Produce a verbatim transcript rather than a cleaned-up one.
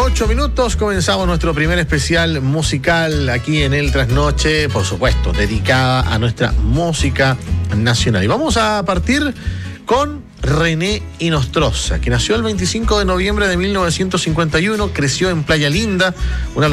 Ocho minutos, comenzamos nuestro primer especial musical aquí en El Trasnoche, por supuesto, dedicada a nuestra música nacional. Y vamos a partir con René Inostroza, que nació el veinticinco de noviembre de mil novecientos cincuenta y uno, creció en Playa Linda, una